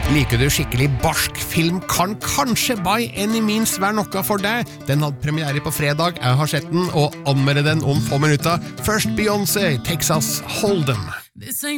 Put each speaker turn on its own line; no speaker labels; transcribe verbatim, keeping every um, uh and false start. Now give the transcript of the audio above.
Liker du skikkelig barsk film, kan kanskje By Any Means være noe for deg. Den hadde premiere på fredag, jeg har sett den, og anmelder den om få minutter. Først Beyoncé, Texas Hold'em.